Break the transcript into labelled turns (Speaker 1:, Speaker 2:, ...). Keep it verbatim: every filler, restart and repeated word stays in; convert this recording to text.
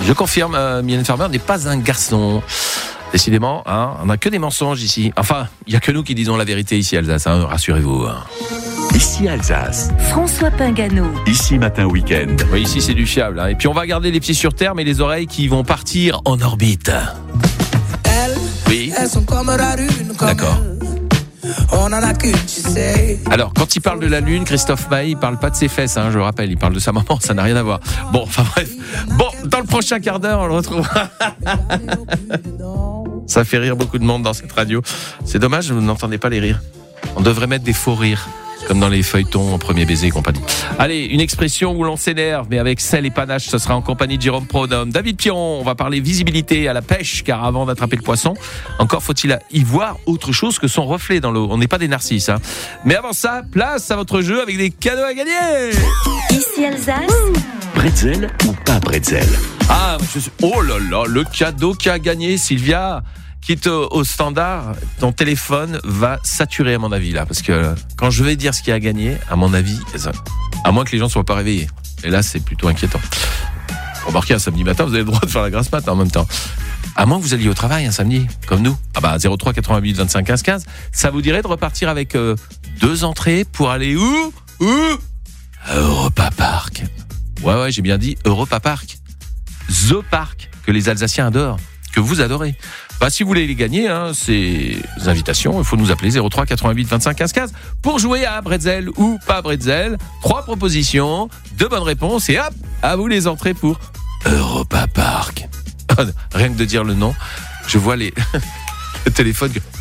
Speaker 1: Je confirme, euh, Mylène Farmer n'est pas un garçon. Décidément, hein, on n'a que des mensonges ici. Enfin, il n'y a que nous qui disons la vérité ici, Alsace, hein, rassurez-vous. Hein.
Speaker 2: Ici Alsace.
Speaker 3: François Pingano.
Speaker 2: Ici Matin Week-end.
Speaker 1: Oui, ici c'est du fiable. Hein. Et puis on va garder les pieds sur terre, mais les oreilles qui vont partir en orbite. Oui. D'accord. Alors, quand il parle de la Lune, Christophe Maé, il parle pas de ses fesses, hein, je le rappelle, il parle de sa maman, ça n'a rien à voir. Bon, enfin bref. Bon, dans le prochain quart d'heure, on le retrouvera. Ça fait rire beaucoup de monde dans cette radio. C'est dommage, vous n'entendez pas les rires. On devrait mettre des faux rires, comme dans les feuilletons en Premier baiser et compagnie. Allez, une expression où l'on s'énerve, mais avec sel et panache, ce sera en compagnie de Jérôme Prodhomme. David Piron, on va parler visibilité à la pêche, car avant d'attraper le poisson, encore faut-il y voir autre chose que son reflet dans l'eau. On n'est pas des narcisses, hein. Mais avant ça, place à votre jeu avec des cadeaux à gagner.
Speaker 3: Ici Alsace.
Speaker 2: Bretzel ou pas bretzel?
Speaker 1: Ah, je suis... oh là là, le cadeau qui a gagné, Sylvia. Quitte au, au standard, ton téléphone va saturer à mon avis là, parce que quand je vais dire ce qui a gagné, à mon avis, à moins que les gens soient pas réveillés, et là c'est plutôt inquiétant. Remarquez, un samedi matin, vous avez le droit de faire la grasse mat en même temps. À moins que vous alliez au travail un samedi, comme nous. Ah bah zéro trois quatre-vingt-huit vingt-cinq quinze quinze. Ça vous dirait de repartir avec euh, deux entrées pour aller où Où Europa Park. Ouais ouais, j'ai bien dit Europa Park. The Park que les Alsaciens adorent, que vous adorez. Bah, si vous voulez les gagner, hein, ces invitations, il faut nous appeler zéro trois quatre-vingt-huit vingt-cinq quinze quinze pour jouer à Bretzel ou pas Bretzel. Trois propositions, deux bonnes réponses et hop, à vous les entrées pour Europa Park. Rien que de dire le nom, je vois les le téléphone.